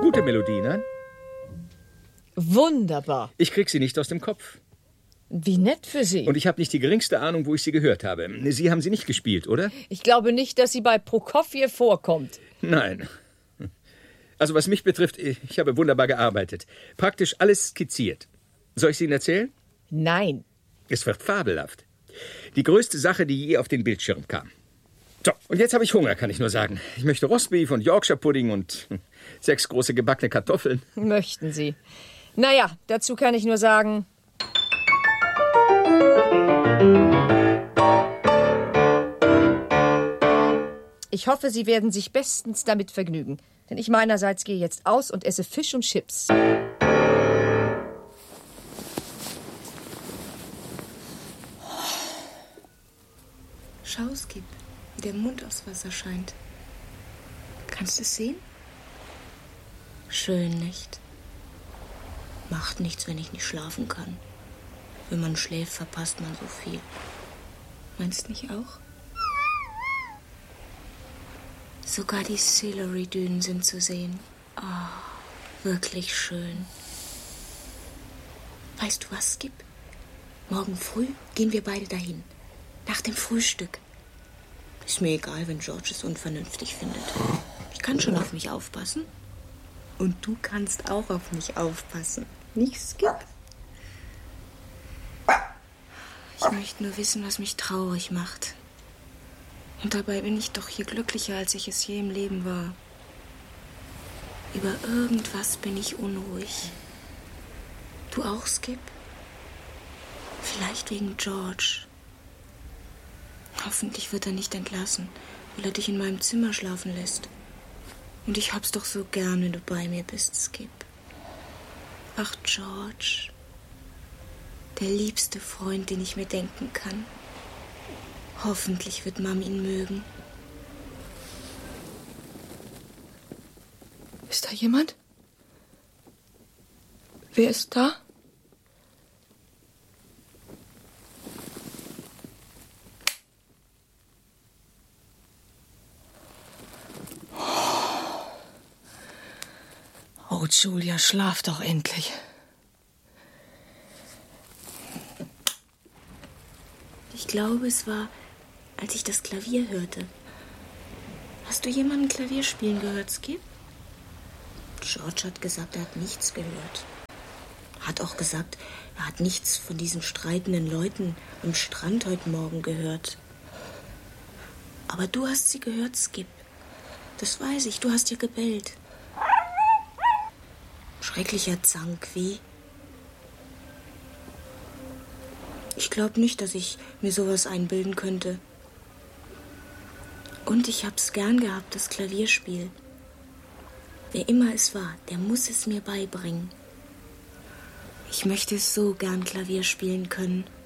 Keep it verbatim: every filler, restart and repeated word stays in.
Gute Melodie, ne? Wunderbar. Ich krieg sie nicht aus dem Kopf. Wie nett für Sie. Und ich habe nicht die geringste Ahnung, wo ich sie gehört habe. Sie haben sie nicht gespielt, oder? Ich glaube nicht, dass sie bei Prokofjew vorkommt. Nein. Also was mich betrifft, ich habe wunderbar gearbeitet. Praktisch alles skizziert. Soll ich es Ihnen erzählen? Nein. Es wird fabelhaft. Die größte Sache, die je auf den Bildschirm kam. So, und jetzt habe ich Hunger, kann ich nur sagen. Ich möchte Rostbeef und Yorkshire Pudding und sechs große gebackene Kartoffeln. Möchten Sie. Naja, dazu kann ich nur sagen... Ich hoffe, Sie werden sich bestens damit vergnügen. Denn ich meinerseits gehe jetzt aus und esse Fisch und Chips. Schau, Skip, wie der Mond aufs Wasser scheint. Kannst du es sehen? Schön, nicht? Macht nichts, wenn ich nicht schlafen kann. Wenn man schläft, verpasst man so viel. Meinst du nicht auch? Sogar die Sillery-Dünen sind zu sehen. Oh, wirklich schön. Weißt du was, Skip? Morgen früh gehen wir beide dahin. Nach dem Frühstück. Ist mir egal, wenn George es unvernünftig findet. Ich kann schon auf mich aufpassen. Und du kannst auch auf mich aufpassen. Nicht, Skip? Ich möchte nur wissen, was mich traurig macht. Und dabei bin ich doch hier glücklicher, als ich es je im Leben war. Über irgendwas bin ich unruhig. Du auch, Skip? Vielleicht wegen George. Hoffentlich wird er nicht entlassen, weil er dich in meinem Zimmer schlafen lässt. Und ich hab's doch so gern, wenn du bei mir bist, Skip. Ach, George. Der liebste Freund, den ich mir denken kann. Hoffentlich wird Mom ihn mögen. Ist da jemand? Wer ist da? Oh, Julia, schlaf doch endlich. Ich glaube, es war, als ich das Klavier hörte. Hast du jemanden Klavier spielen gehört, Skip? George hat gesagt, er hat nichts gehört. Hat auch gesagt, er hat nichts von diesen streitenden Leuten am Strand heute Morgen gehört. Aber du hast sie gehört, Skip. Das weiß ich, du hast ihr gebellt. Schrecklicher Zank, wie? Ich glaube nicht, dass ich mir sowas einbilden könnte. Und ich hab's gern gehabt, das Klavierspiel. Wer immer es war, der muss es mir beibringen. Ich möchte so gern Klavier spielen können.